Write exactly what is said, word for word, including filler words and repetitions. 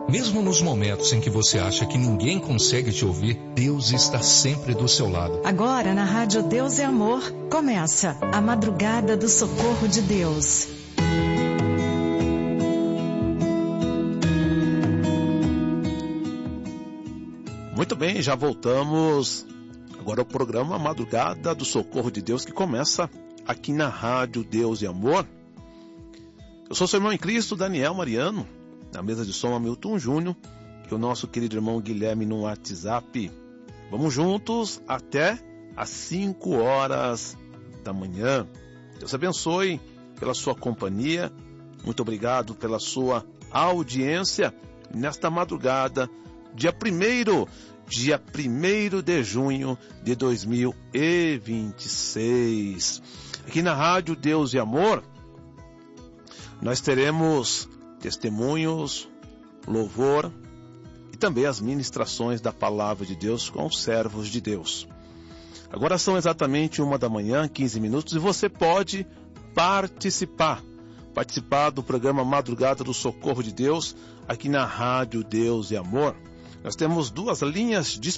Mesmo nos momentos em que você acha que ninguém consegue te ouvir, Deus está sempre do seu lado. Agora na Rádio Deus é Amor, começa a Madrugada do Socorro de Deus. Muito bem, já voltamos. Agora o programa Madrugada do Socorro de Deus, que começa aqui na Rádio Deus e Amor. Eu sou seu irmão em Cristo, Daniel Mariano, na mesa de som Hamilton Júnior, e o nosso querido irmão Guilherme no WhatsApp. Vamos juntos até às cinco horas da manhã. Deus abençoe pela sua companhia. Muito obrigado pela sua audiência nesta madrugada, dia primeiro, dia primeiro de junho de dois mil e vinte e seis. Aqui na Rádio Deus e Amor, nós teremos testemunhos, louvor e também as ministrações da Palavra de Deus com os servos de Deus. Agora são exatamente uma da manhã, quinze minutos, e você pode participar, participar do programa Madrugada do Socorro de Deus, aqui na Rádio Deus e Amor. Nós temos duas linhas